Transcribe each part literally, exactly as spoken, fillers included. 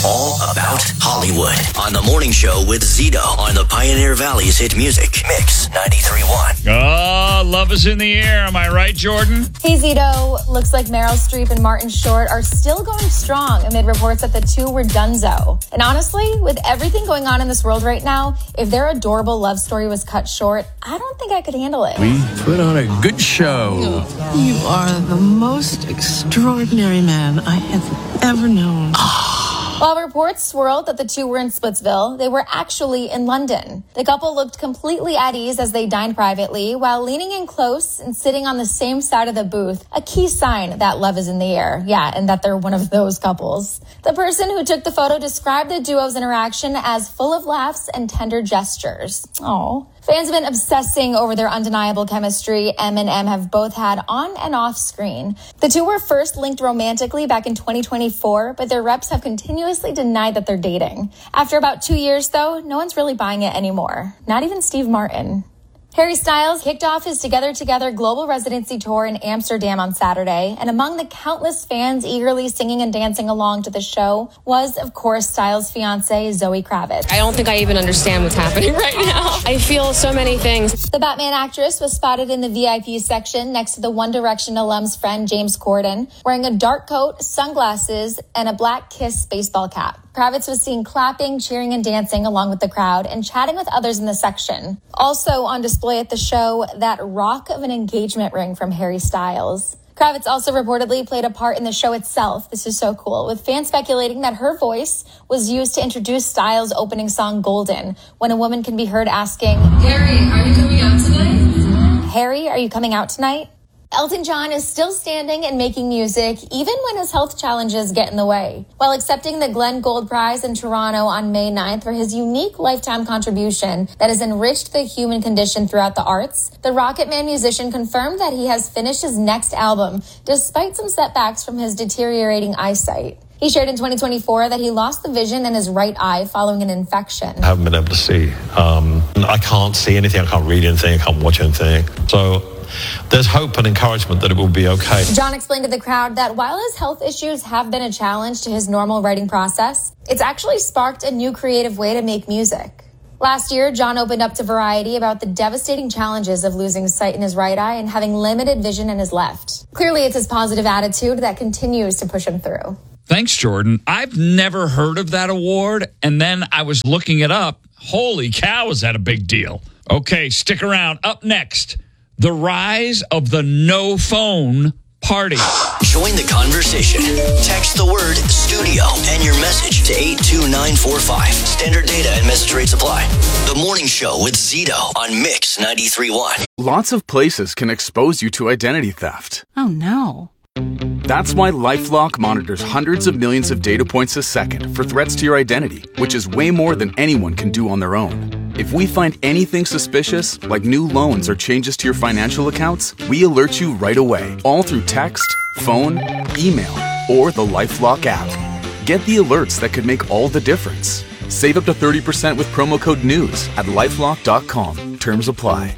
all about Hollywood. On the morning show with Zito on the Pioneer Valley's hit music. Mix ninety-three point one. Oh, love is in the air. Am I right, Jordan? Hey, Zito. Looks like Meryl Streep and Martin Short are still going strong amid reports that the two were donezo. And honestly, with everything going on in this world right now, if their adorable love story was cut short, I don't think I could handle it. We put on a good show. You are the most extraordinary man I have ever known. While reports swirled that the two were in Splitsville, they were actually in London. The couple looked completely at ease as they dined privately while leaning in close and sitting on the same side of the booth, a key sign that love is in the air. Yeah, and that they're one of those couples. The person who took the photo described the duo's interaction as full of laughs and tender gestures. Oh. Fans have been obsessing over their undeniable chemistry M and M have both had on and off screen. The two were first linked romantically back in twenty twenty-four, but their reps have continuously denied that they're dating. After about two years, though, no one's really buying it anymore. Not even Steve Martin. Harry Styles kicked off his Together Together global residency tour in Amsterdam on Saturday, and among the countless fans eagerly singing and dancing along to the show was, of course, Styles' fiancée, Zoe Kravitz. I don't think I even understand what's happening right now. I feel so many things. The Batman actress was spotted in the V I P section next to the One Direction alum's friend James Corden, wearing a dark coat, sunglasses, and a black Kiss baseball cap. Kravitz was seen clapping, cheering, and dancing along with the crowd and chatting with others in the section. Also on display at the show, that rock of an engagement ring from Harry Styles. Kravitz also reportedly played a part in the show itself. This is so cool, with fans speculating that her voice was used to introduce Styles' opening song, Golden, when a woman can be heard asking, Harry, are you coming out tonight? Harry, are you coming out tonight? Elton John is still standing and making music, even when his health challenges get in the way. While accepting the Glenn Gould Prize in Toronto on May ninth for his unique lifetime contribution that has enriched the human condition throughout the arts, the Rocket Man musician confirmed that he has finished his next album, despite some setbacks from his deteriorating eyesight. He shared in twenty twenty-four that he lost the vision in his right eye following an infection. I haven't been able to see. Um, I can't see anything, I can't read anything, I can't watch anything. So there's hope and encouragement that it will be okay. John explained to the crowd that while his health issues have been a challenge to his normal writing process, it's actually sparked a new creative way to make music. Last year, John opened up to Variety about the devastating challenges of losing sight in his right eye and having limited vision in his left. Clearly, it's his positive attitude that continues to push him through. Thanks, Jordan. I've never heard of that award, and then I was looking it up. Holy cow, is that a big deal? Okay, stick around. Up next, the rise of the no phone party. Join the conversation. Text the word studio and your message to eight two nine four five. Standard data and message rates apply. The morning show with Zito on Mix ninety-three point one. Lots of places can expose you to identity theft. Oh, no. That's why LifeLock monitors hundreds of millions of data points a second for threats to your identity, which is way more than anyone can do on their own. If we find anything suspicious, like new loans or changes to your financial accounts, we alert you right away, all through text, phone, email, or the LifeLock app. Get the alerts that could make all the difference. Save up to thirty percent with promo code NEWS at lifelock dot com. Terms apply.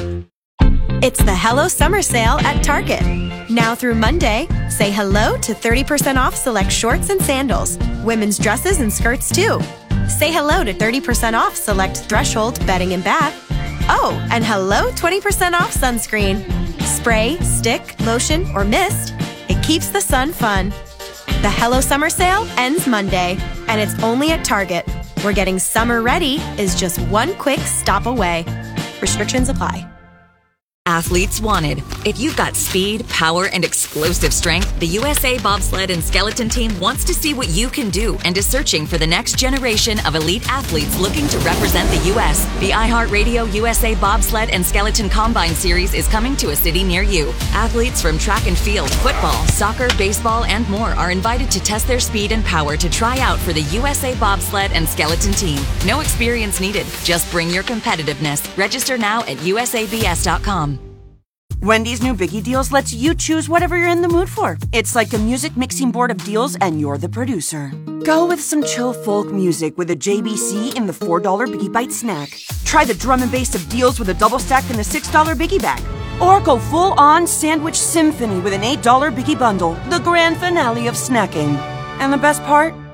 It's the Hello Summer Sale at Target. Now through Monday, say hello to thirty percent off select shorts and sandals, women's dresses and skirts too. Say hello to thirty percent off select Threshold bedding and bath. Oh, and hello twenty percent off sunscreen. Spray, stick, lotion, or mist. It keeps the sun fun. The Hello Summer Sale ends Monday, and it's only at Target, where getting summer ready is just one quick stop away. Restrictions apply. Athletes wanted. If you've got speed, power, and explosive strength, the U S A Bobsled and Skeleton Team wants to see what you can do and is searching for the next generation of elite athletes looking to represent the U S The iHeartRadio U S A Bobsled and Skeleton Combine Series is coming to a city near you. Athletes from track and field, football, soccer, baseball, and more are invited to test their speed and power to try out for the U S A Bobsled and Skeleton Team. No experience needed. Just bring your competitiveness. Register now at U S A B S dot com. Wendy's new Biggie Deals lets you choose whatever you're in the mood for. It's like a music mixing board of deals, and you're the producer. Go with some chill folk music with a J B C in the four dollar Biggie Bite snack. Try the drum and bass of deals with a double stack in the six dollar Biggie Bag. Or go full-on sandwich symphony with an eight dollar Biggie Bundle, the grand finale of snacking. And the best part?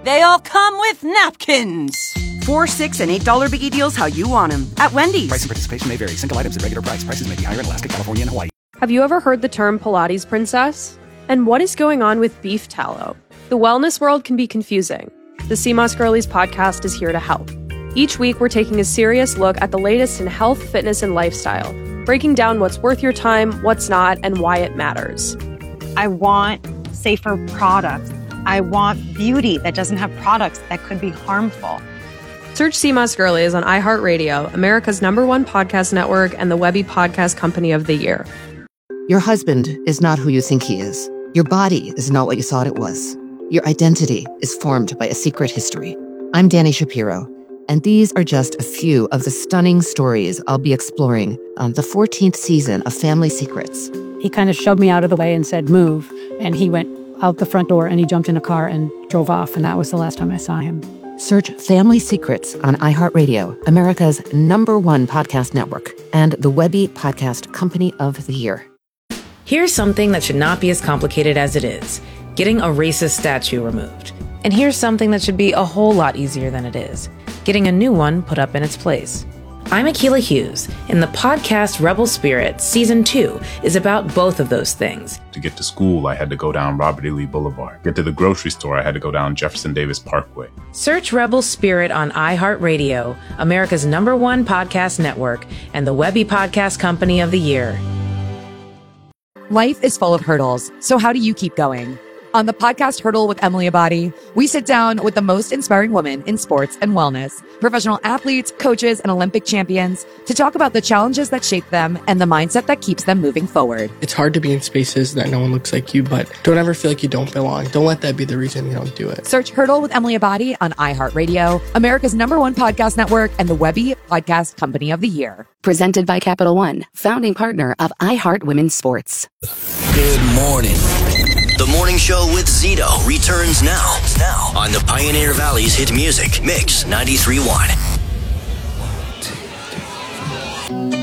They all come with napkins. Four, six, and eight dollar biggie deals how you want them at Wendy's. Price and participation may vary. Single items at regular price. Prices may be higher in Alaska, California, and Hawaii. Have you ever heard the term Pilates princess? And what is going on with beef tallow? The wellness world can be confusing. The C M O S Girlies podcast is here to help. Each week, we're taking a serious look at the latest in health, fitness, and lifestyle, breaking down what's worth your time, what's not, and why it matters. I want safer products. I want beauty that doesn't have products that could be harmful. Search C M O S Girlies on iHeartRadio, America's number one podcast network, and the Webby Podcast Company of the Year. Your husband is not who you think he is. Your body is not what you thought it was. Your identity is formed by a secret history. I'm Dani Shapiro, and these are just a few of the stunning stories I'll be exploring on the fourteenth season of Family Secrets. He kind of shoved me out of the way and said, move. And he went out the front door and he jumped in a car and drove off. And that was the last time I saw him. Search Family Secrets on iHeartRadio, America's number one podcast network, and the Webby Podcast Company of the Year. Here's something that should not be as complicated as it is. Getting a racist statue removed. And here's something that should be a whole lot easier than it is. Getting a new one put up in its place. I'm Akilah Hughes, and the podcast Rebel Spirit Season two is about both of those things. To get to school, I had to go down Robert E. Lee Boulevard. Get to the grocery store, I had to go down Jefferson Davis Parkway. Search Rebel Spirit on iHeartRadio, America's number one podcast network, and the Webby Podcast Company of the Year. Life is full of hurdles, so how do you keep going? On the podcast Hurdle with Emily Abadi, we sit down with the most inspiring women in sports and wellness, professional athletes, coaches, and Olympic champions to talk about the challenges that shape them and the mindset that keeps them moving forward. It's hard to be in spaces that no one looks like you, but don't ever feel like you don't belong. Don't let that be the reason you don't do it. Search Hurdle with Emily Abadi on iHeartRadio, America's number one podcast network, and the Webby Podcast Company of the Year. Presented by Capital One, founding partner of iHeart Women's Sports. Good morning. The Morning Show with Zito returns now, now on the Pioneer Valley's hit music, Mix ninety-three point one.